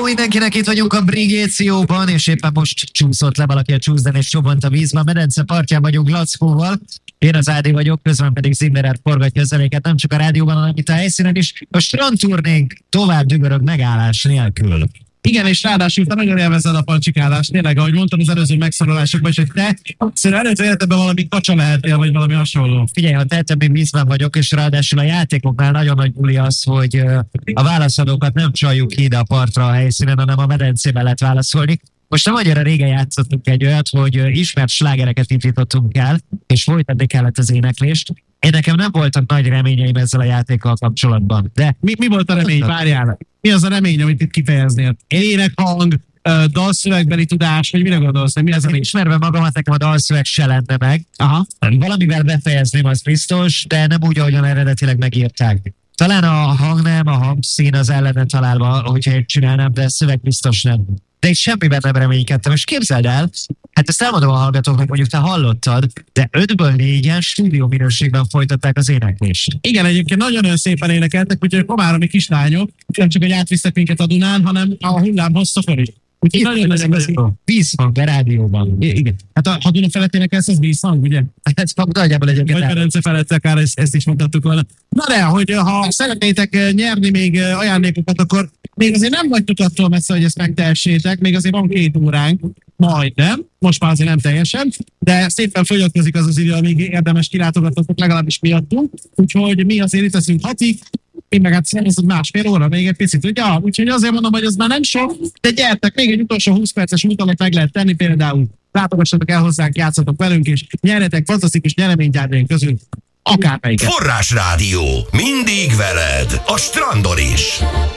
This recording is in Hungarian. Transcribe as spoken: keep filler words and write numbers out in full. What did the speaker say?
mindenkinek, itt vagyunk a Brigécióban, és éppen most csúszott le valaki a csúszden, és csobant a vízbe. A medence partján vagyunk Lackóval. Én az Ádi vagyok, közben pedig Zimmerert forgatja a zenéket, nem csak a rádióban, hanem itt a helyszínen is. A strandturnénk tovább dübörög megállás nélkül. Igen, és ráadásul te nagyon élvezed a pancsikálást. Tényleg, ahogy mondtam az előző megszólalásokban is, hogy te szerintem előző életedben valami kacsa lehetél, vagy valami hasonló. Figyelj, ha tettem, én vízben vagyok, és ráadásul a játékoknál nagyon nagy buli az, hogy a válaszadókat nem csaljuk ki ide a partra a helyszínen, hanem a medencében lehet válaszolni. Most nem annyira régen játszottunk egy olyat, hogy ismert slágereket indítottunk el, és folytatni kellett az éneklést. Én nekem nem voltak nagy reményeim ezzel a játékkal kapcsolatban. De mi, mi volt a remény? Várjál! Mi az a remény, amit itt kifejeznél? Énekhang, dalszövegbeli tudás, vagy mire gondolsz? Mi az a remény? Ismerve magamat, nekem a dalszöveg se lenne meg. Aha. Valamivel befejezném, az biztos, de nem úgy, ahogyan eredetileg megírták. Talán a hang nem, a hangszín az ellene találva, hogyha én csinálnám, de a szöveg biztos nem. De itt semmiben nem reménykedtem, és képzeld el, hát ezt elmondom a hallgatóknak, mondjuk te hallottad, de ötből négyen stúdió minőségben folytatták az éneklést. Igen, egyébként nagyon-nagyon szépen énekeltek, úgyhogy a komáromi kislányok nem csak, hogy átvisztek minket a Dunán, hanem a hullám hosszokon is. Úgyhogy nagyon-nagyon nagyon vízhang a rádióban. Igen. Hát a, ha Duna felett énekelsz, az vízhang, ugye? Hát ez nagyjából egyébként. Vagy Ferenc felett, akár ezt, ezt is mondhattuk volna. Na de, hogy ha szeretnétek nyerni még ajándékokat, akkor még azért nem vagytok attól messze, hogy ezt megtehessétek, még azért van két óránk, majdnem, most már azért nem teljesen, de szépen fogyatkozik az az idő, amíg érdemes kilátogatnotok, legalábbis miattunk, úgyhogy mi azért itt leszünk hatig, én meg hát szervezett másfél óra, még egy picit, ugye? Ja, úgyhogy azért mondom, hogy ez már nem sok, de gyertek, még egy utolsó húsz perces utalat meg lehet tenni, például látogassatok el hozzánk, játszatok velünk, és nyerjetek fantasztikus nyereménygyártyaink közül akármelyiket. Forrásrádió, mindig veled, a strandon is.